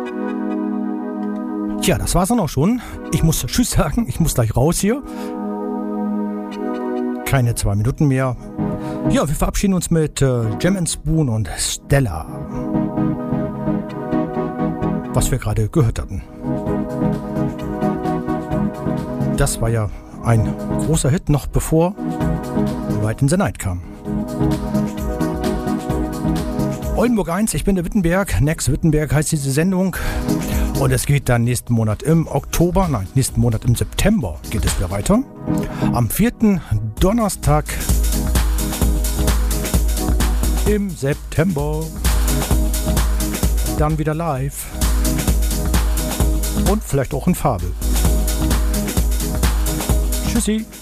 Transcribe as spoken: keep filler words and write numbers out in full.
Tja, das war's dann auch schon. Ich muss Tschüss sagen, ich muss gleich raus hier. Keine zwei Minuten mehr. Ja, wir verabschieden uns mit äh, Jam and Spoon und Stella. Was wir gerade gehört hatten. Das war ja ein großer Hit, noch bevor Right in the Night kam. Oldenburg eins, ich bin der Wittenberg. Next Wittenberg heißt diese Sendung. Und es geht dann nächsten Monat im Oktober, nein, nächsten Monat im September geht es wieder weiter. Am vierten Donnerstag im September. Dann wieder live. Und vielleicht auch in Farbe. Tschüssi.